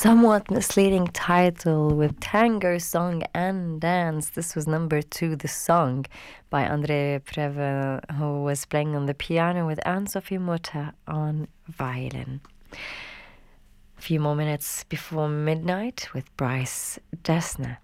somewhat misleading title with tango, song, and dance. This was number 2, The Song, by André Preve, who was playing on the piano with Anne-Sophie Mutter on violin. A few more minutes before midnight with Bryce Dessner.